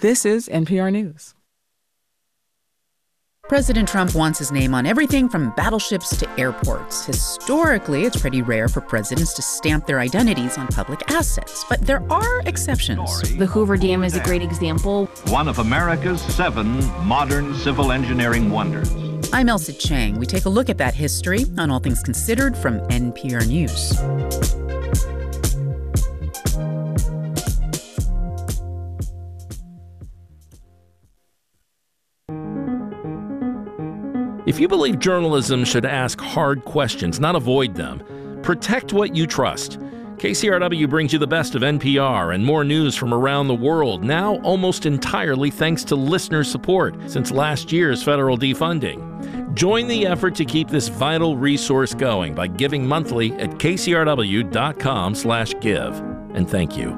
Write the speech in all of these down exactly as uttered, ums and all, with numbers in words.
This is N P R News. President Trump wants his name on everything from battleships to airports. Historically, it's pretty rare for presidents to stamp their identities on public assets, but there are exceptions. The Hoover Dam is a great example. One of America's seven modern civil engineering wonders. I'm Elsa Chang. We take a look at that history on All Things Considered from N P R News. If you believe journalism should ask hard questions, not avoid them, protect what you trust. K C R W brings you the best of N P R and more news from around the world, now almost entirely thanks to listener support since last year's federal defunding. Join the effort to keep this vital resource going by giving monthly at k c r w dot com slash give. And thank you.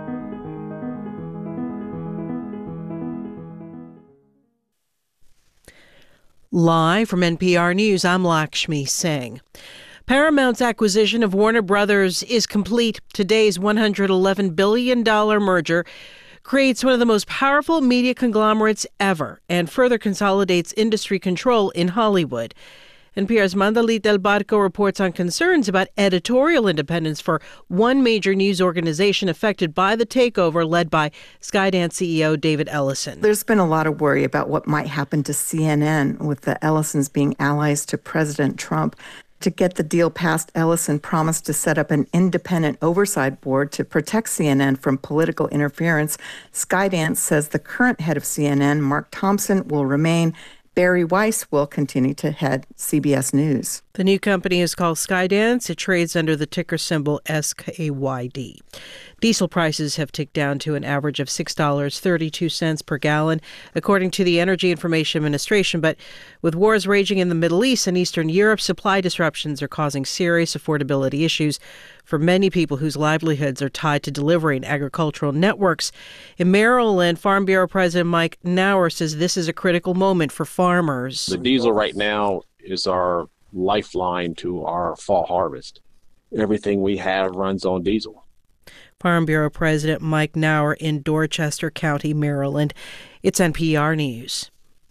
Live from N P R News, I'm Lakshmi Singh. Paramount's acquisition of Warner Brothers is complete. Today's one hundred eleven billion dollars merger creates one of the most powerful media conglomerates ever and further consolidates industry control in Hollywood. N P R's Mandalit Del Barco reports on concerns about editorial independence for one major news organization affected by the takeover led by Skydance C E O David Ellison. There's been a lot of worry about what might happen to C N N with the Ellisons being allies to President Trump. To get the deal passed, Ellison promised to set up an independent oversight board to protect C N N from political interference. Skydance says the current head of C N N, Mark Thompson, will remain. Barry Weiss will continue to head C B S News. The new company is called Skydance. It trades under the ticker symbol S K Y D. Diesel prices have ticked down to an average of six dollars and thirty-two cents per gallon, according to the Energy Information Administration. But with wars raging in the Middle East and Eastern Europe, supply disruptions are causing serious affordability issues for many people whose livelihoods are tied to delivering agricultural networks. In Maryland, Farm Bureau President Mike Nauer says this is a critical moment for farmers. The diesel right now is our lifeline to our fall harvest. Everything we have runs on diesel. Farm Bureau President Mike Nauer in Dorchester County, Maryland. It's N P R News.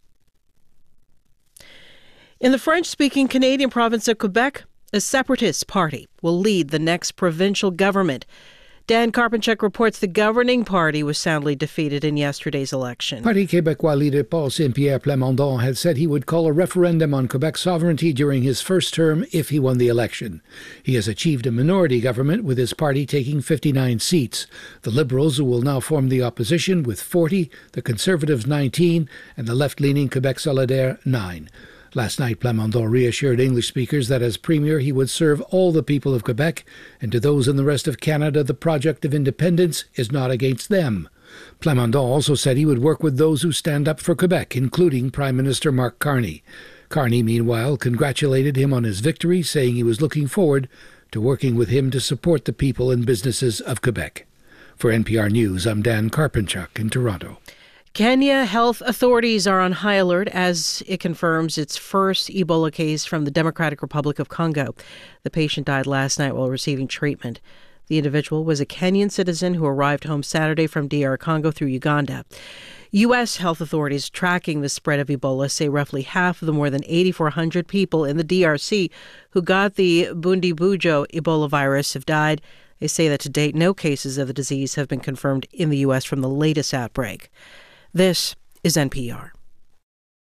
In the French-speaking Canadian province of Quebec, a separatist party will lead the next provincial government. Dan Karpenchuk reports the governing party was soundly defeated in yesterday's election. Parti Québécois leader Paul Saint-Pierre Plamondon had said he would call a referendum on Quebec's sovereignty during his first term if he won the election. He has achieved a minority government with his party taking fifty-nine seats. The Liberals, who will now form the opposition, with forty, the Conservatives nineteen, and the left-leaning Quebec Solidaire nine. Last night, Plamondon reassured English speakers that as Premier he would serve all the people of Quebec, and to those in the rest of Canada the project of independence is not against them. Plamondon also said he would work with those who stand up for Quebec, including Prime Minister Mark Carney. Carney, meanwhile, congratulated him on his victory, saying he was looking forward to working with him to support the people and businesses of Quebec. For N P R News, I'm Dan Karpenchuk in Toronto. Kenya health authorities are on high alert as it confirms its first Ebola case from the Democratic Republic of Congo. The patient died last night while receiving treatment. The individual was a Kenyan citizen who arrived home Saturday from D R Congo through Uganda. U S health authorities tracking the spread of Ebola say roughly half of the more than eighty-four hundred people in the D R C who got the Bundibugyo Ebola virus have died. They say that to date, no cases of the disease have been confirmed in the U S from the latest outbreak. This is N P R.